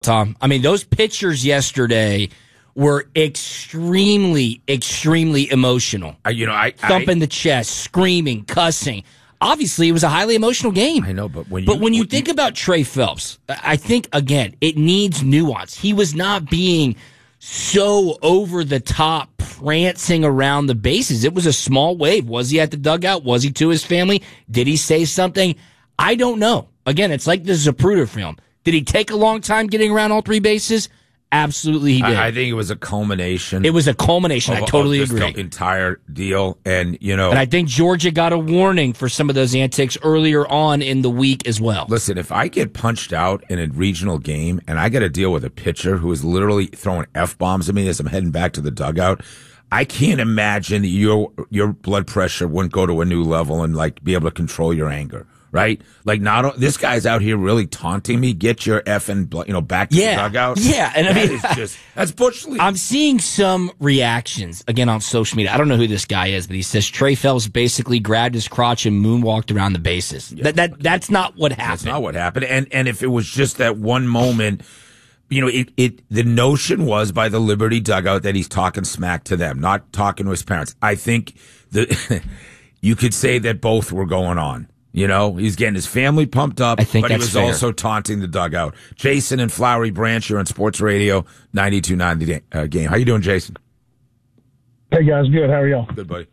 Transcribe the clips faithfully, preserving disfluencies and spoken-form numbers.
Tom. I mean, those pictures yesterday were extremely, extremely emotional. Uh, you know, I thumping I, the chest, screaming, cussing. Obviously, it was a highly emotional game. I know, but when you, but when you when think you, about Trey Phelps, I think again it needs nuance. He was not being so over the top, prancing around the bases. It was a small wave. Was he at the dugout? Was he to his family? Did he say something? I don't know. Again, it's like the Zapruder film. Did he take a long time getting around all three bases? Absolutely, he did. I, I think it was a culmination. It was a culmination. Of, I totally of just agree. The entire deal, and you know, and I think Georgia got a warning for some of those antics earlier on in the week as well. Listen, if I get punched out in a regional game and I got to deal with a pitcher who is literally throwing F bombs at me as I'm heading back to the dugout, I can't imagine that your your blood pressure wouldn't go to a new level and like be able to control your anger. Right? Like, not this guy's out here really taunting me. Get your effing, you know, back to yeah, the dugout. Yeah, and I that mean, is just that's bush league. I'm seeing some reactions again on social media. I don't know who this guy is, but he says Trey Phelps basically grabbed his crotch and moonwalked around the bases. Yeah. That that that's not what happened. That's not what happened. And and if it was just that one moment, you know, it it the notion was by the Liberty dugout that he's talking smack to them, not talking to his parents. I think the you could say that both were going on. You know, he's getting his family pumped up, I think but he that's was fair. also taunting the dugout. Jason and Flowery Branch, you're on Sports Radio ninety-two point nine The uh, Game. How you doing, Jason? Hey, guys. Good. How are y'all? Good, buddy.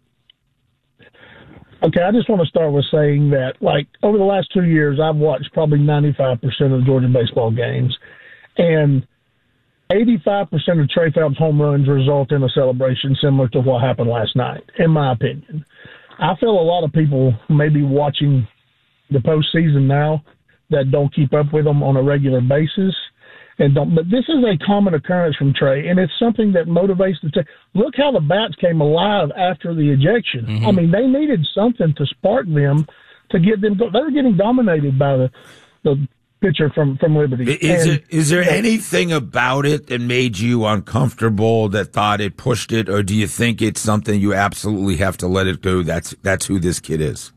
Okay, I just want to start with saying that, like, over the last two years, I've watched probably ninety-five percent of the Georgia baseball games, and eighty-five percent of Trey Phelps' home runs result in a celebration similar to what happened last night, in my opinion. I feel a lot of people may be watching the postseason now that don't keep up with them on a regular basis, and don't. But this is a common occurrence from Trey, and it's something that motivates the team. Look how the bats came alive after the ejection. Mm-hmm. I mean, they needed something to spark them to get them. Go- they were getting dominated by the the pitcher from, from Liberty. Is, and, it, is there you know, anything about it that made you uncomfortable, that thought it pushed it, or do you think it's something you absolutely have to let it go? That's that's who this kid is.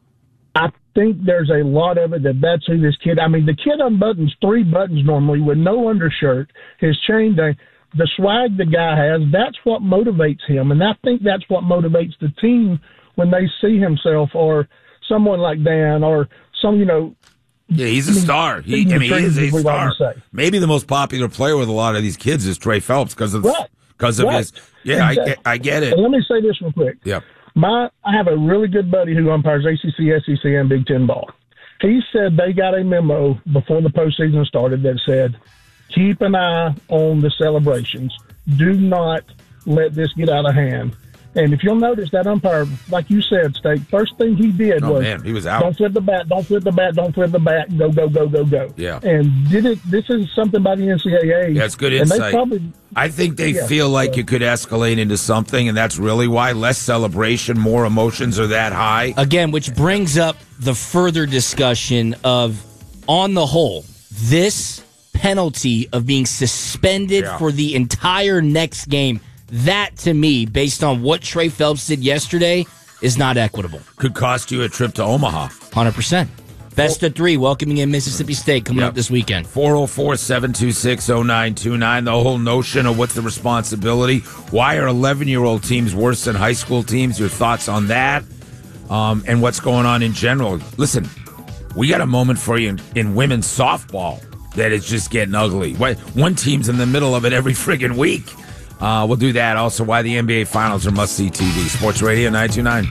I think there's a lot of it that that's who this kid. I mean, the kid unbuttons three buttons normally with no undershirt, his chain down. The swag the guy has, that's what motivates him, and I think that's what motivates the team when they see himself or someone like Dan or some, you know. Yeah, he's a star. He, I mean, he is a star. Maybe the most popular player with a lot of these kids is Trey Phelps because of right. because of right. his. Yeah, exactly. I get, I get it. And let me say this real quick. Yeah, my I have a really good buddy who umpires A C C, S E C, and Big Ten ball. He said they got a memo before the postseason started that said, "Keep an eye on the celebrations. Do not let this get out of hand." And if you'll notice, that umpire, like you said, Steak, first thing he did oh, was, man, he was out. Don't flip the bat, don't flip the bat, don't flip the bat, go, go, go, go, go. Yeah. And did it? This is something by the N C double A. That's good and insight. They probably, I think they yeah, feel like yeah. it could escalate into something, and that's really why less celebration, more emotions are that high. Again, which brings up the further discussion of, on the whole, this penalty of being suspended yeah. for the entire next game. That, to me, based on what Trey Phelps did yesterday, is not equitable. Could cost you a trip to Omaha. one hundred percent. Best of three, welcoming in Mississippi State coming yep. up this weekend. four oh four, seven two six, oh nine two nine. The whole notion of what's the responsibility. Why are eleven-year-old teams worse than high school teams? Your thoughts on that um, and what's going on in general. Listen, we got a moment for you in, in women's softball that is just getting ugly. One team's in the middle of it every friggin' week. Uh, we'll do that. Also, why the N B A Finals are must-see T V. Sports Radio nine two nine.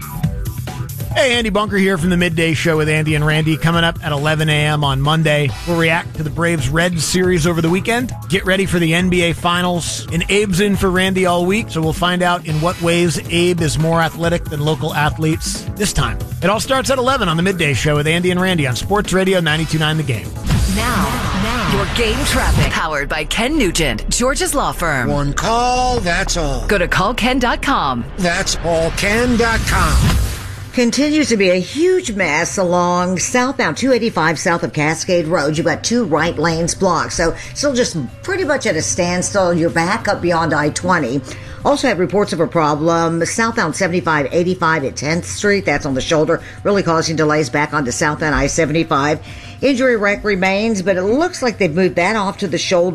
Hey, Andy Bunker here from the Midday Show with Andy and Randy. Coming up at eleven a.m. on Monday, we'll react to the Braves Reds series over the weekend. Get ready for the N B A Finals. And Abe's in for Randy all week, so we'll find out in what ways Abe is more athletic than local athletes this time. It all starts at eleven on the Midday Show with Andy and Randy on Sports Radio ninety-two point nine The Game. Now, now, your game traffic, powered by Ken Nugent, Georgia's law firm. One call, that's all. Go to call ken dot com. That's all ken dot com. Continues to be a huge mess along southbound two eighty-five south of Cascade Road. You've got two right lanes blocked, so still just pretty much at a standstill. You're back up beyond I twenty. Also have reports of a problem southbound seventy-five eighty-five at tenth Street. That's on the shoulder, really causing delays back onto southbound I seventy-five. Injury wreck remains, but it looks like they've moved that off to the shoulder.